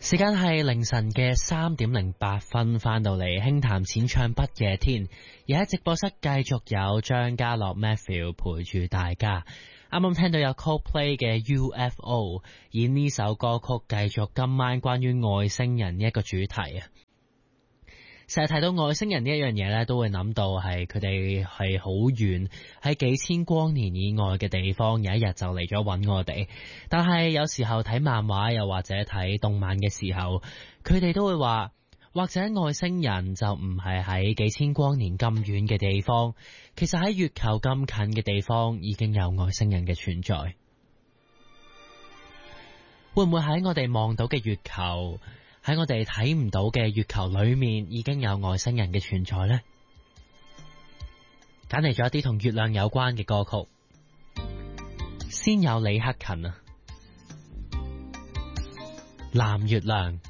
時間係凌晨嘅3:08，翻到嚟輕談淺唱不夜天，而喺直播室繼續有張家樂 Matthew 陪住大家。啱啱聽到有 Coldplay 嘅 UFO， 以呢首歌曲繼續今晚關於外星人一個主題啊。成日提到外星人呢一樣嘢咧，都會諗到係佢哋係好遠，喺幾千光年以外嘅地方，有一日就嚟咗揾我哋。但係有時候睇漫畫又或者睇動漫嘅時候，佢哋都會話，或者外星人就唔係喺幾千光年咁遠嘅地方，其實喺月球咁近嘅地方已經有外星人嘅存在。會唔會喺我哋望到嘅月球，喺我哋睇唔到嘅月球裏面已經有外星人嘅存在呢？揀嚟咗一啲同月亮有關嘅歌曲，先有李克勤啊，藍月亮。